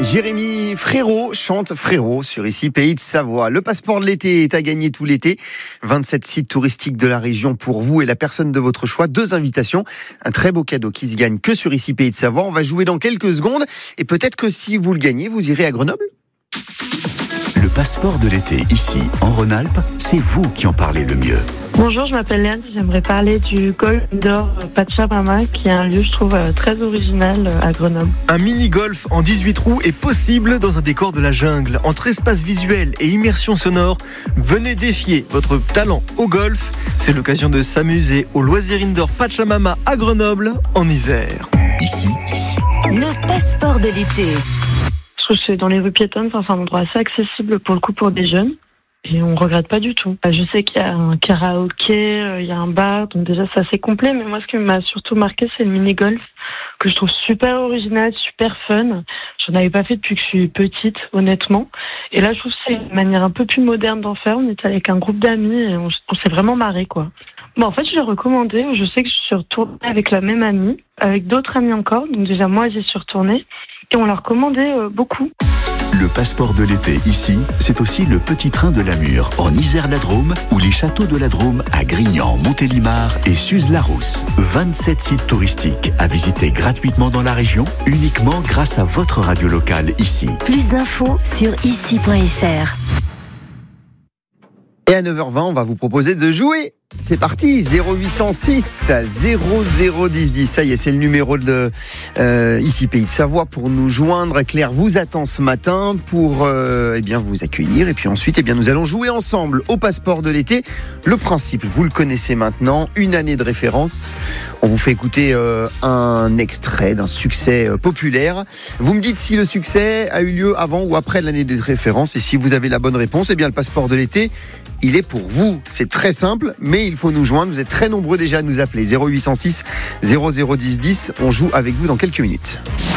Jérémy Frérot chante Frérot sur ici Pays de Savoie. Le passeport de l'été est à gagner tout l'été. 27 sites touristiques de la région pour vous et la personne de votre choix. 2 invitations, un très beau cadeau qui se gagne que sur ici Pays de Savoie. On va jouer dans quelques secondes et peut-être que si vous le gagnez, vous irez à Grenoble. Le passeport de l'été, ici, en Rhône-Alpes, c'est vous qui en parlez le mieux. Bonjour, je m'appelle Léane, j'aimerais parler du Golf Indoor Pachamama, qui est un lieu, je trouve, très original à Grenoble. Un mini-golf en 18 trous est possible dans un décor de la jungle. Entre espace visuel et immersion sonore, venez défier votre talent au golf. C'est l'occasion de s'amuser au loisir indoor Pachamama à Grenoble, en Isère. Ici, le passeport de l'été. Je trouve que c'est dans les rues piétonnes, c'est un endroit assez accessible pour le coup pour des jeunes. Et on regrette pas du tout. Je sais qu'il y a un karaoké, il y a un bar, donc déjà c'est assez complet. Mais moi, ce qui m'a surtout marqué, c'est le mini-golf, que je trouve super original, super fun. J'en avais pas fait depuis que je suis petite, honnêtement. Et là, je trouve que c'est une manière un peu plus moderne d'en faire. On était avec un groupe d'amis et on s'est vraiment marré, quoi. Bon, en fait, je l'ai recommandé. Je sais que je suis retournée avec la même amie, avec d'autres amis encore. Donc déjà, moi, j'y suis retournée. Et on l'a recommandé beaucoup. le passeport de l'été ici, c'est aussi le petit train de la Mure en Isère-la-Drôme ou les châteaux de la Drôme à Grignan, Montélimar et Suze-la-Rousse. 27 sites touristiques à visiter gratuitement dans la région, uniquement grâce à votre radio locale ici. Plus d'infos sur ici.fr. Et à 9h20, on va vous proposer de jouer. C'est parti, 0806 001010. Ça y est, c'est le numéro de ici Pays de Savoie pour nous joindre. Claire vous attend ce matin pour vous accueillir. Et puis ensuite, nous allons jouer ensemble au passeport de l'été. Le principe, vous le connaissez maintenant, une année de référence. On vous fait écouter un extrait d'un succès populaire. Vous me dites si le succès a eu lieu avant ou après l'année de référence. Et si vous avez la bonne réponse, le passeport de l'été, il est pour vous. C'est très simple, mais il faut nous joindre. Vous êtes très nombreux déjà à nous appeler. 0806 001010. On joue avec vous dans quelques minutes.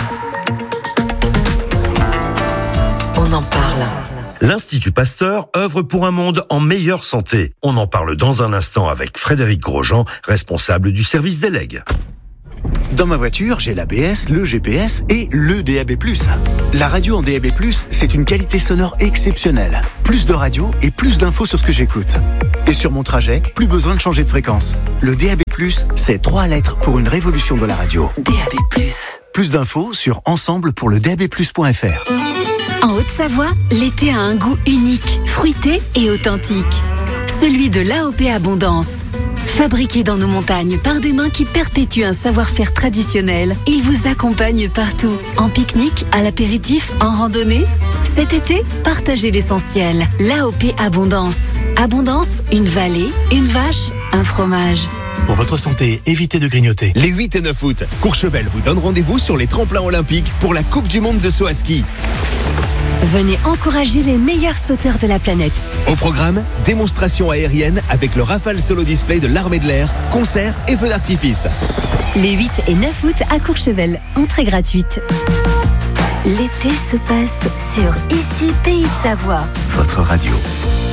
On en parle. L'Institut Pasteur œuvre pour un monde en meilleure santé. On en parle dans un instant avec Frédéric Grosjean, responsable du service des legs. Dans ma voiture, j'ai l'ABS, le GPS et le DAB+. La radio en DAB+, c'est une qualité sonore exceptionnelle. Plus de radio et plus d'infos sur ce que j'écoute. Et sur mon trajet, plus besoin de changer de fréquence. Le DAB+, c'est 3 lettres pour une révolution de la radio. DAB+. Plus d'infos sur ensemblepourledabplus.fr. En Haute-Savoie, l'été a un goût unique, fruité et authentique. Celui de l'AOP Abondance. Fabriqué dans nos montagnes par des mains qui perpétuent un savoir-faire traditionnel, il vous accompagne partout. En pique-nique, à l'apéritif, en randonnée. Cet été, partagez l'essentiel. L'AOP Abondance. Abondance, une vallée, une vache, un fromage. Pour votre santé, évitez de grignoter. Les 8 et 9 août, Courchevel vous donne rendez-vous sur les tremplins olympiques pour la Coupe du Monde de saut à ski. Venez encourager les meilleurs sauteurs de la planète. Au programme, démonstration aérienne avec le Rafale Solo Display de l'Armée de l'Air, concerts et feux d'artifice. Les 8 et 9 août à Courchevel, entrée gratuite. L'été se passe sur Ici Pays de Savoie. Votre radio.